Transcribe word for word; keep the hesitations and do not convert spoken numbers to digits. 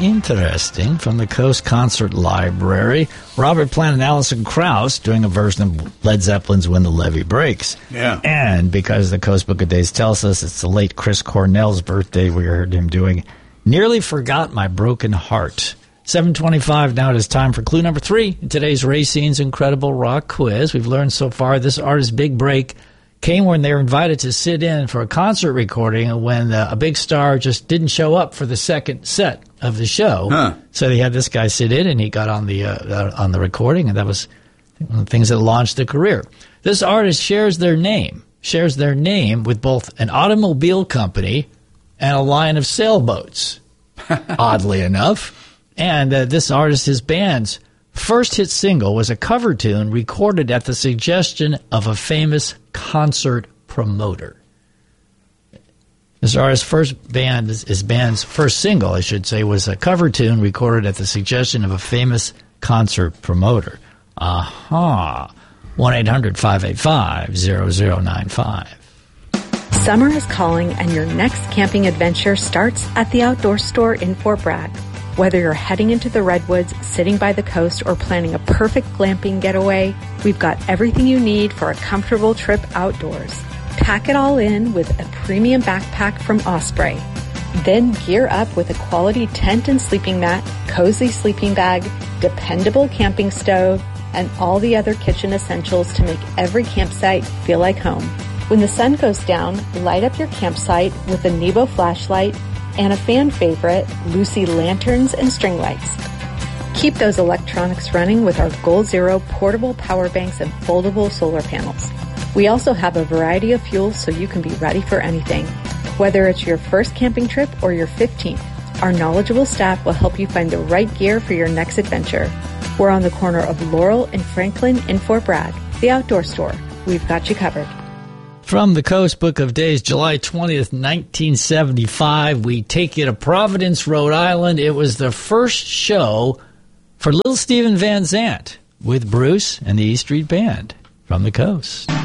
interesting from the Coast Concert Library. Robert Plant and Alison Krauss doing a version of Led Zeppelin's When the Levee Breaks. Yeah. And because the Coast Book of Days tells us it's the late Chris Cornell's birthday, we heard him doing Nearly Forgot My Broken Heart. seven twenty-five now. It is time for clue number three in today's Racine's Incredible Rock Quiz. We've learned so far this artist's big break came when they were invited to sit in for a concert recording and when uh, a big star just didn't show up for the second set of the show. Huh. So they had this guy sit in and he got on the uh, on the recording, and that was one of the things that launched the career. This artist shares their name, shares their name with both an automobile company and a line of sailboats, oddly enough. And uh, this artist, his band's first hit single was a cover tune recorded at the suggestion of a famous concert promoter. This artist's first band, his band's first single, I should say, was a cover tune recorded at the suggestion of a famous concert promoter. Aha. one eight hundred five eight five zero zero nine five. Summer is calling, and your next camping adventure starts at the Outdoor Store in Fort Bragg. Whether you're heading into the Redwoods, sitting by the coast, or planning a perfect glamping getaway, we've got everything you need for a comfortable trip outdoors. Pack it all in with a premium backpack from Osprey. Then gear up with a quality tent and sleeping mat, cozy sleeping bag, dependable camping stove, and all the other kitchen essentials to make every campsite feel like home. When the sun goes down, light up your campsite with a Nebo flashlight and a fan favorite, Lucy lanterns and string lights. Keep those electronics running with our Goal Zero portable power banks and foldable solar panels. We also have a variety of fuels so you can be ready for anything. Whether it's your first camping trip or your fifteenth, our knowledgeable staff will help you find the right gear for your next adventure. We're on the corner of Laurel and Franklin in Fort Bragg, the Outdoor Store. We've got you covered. From the Coast Book of Days, July twentieth, nineteen seventy-five, we take you to Providence, Rhode Island. It was the first show for Little Steven Van Zandt with Bruce and the E Street Band from the coast.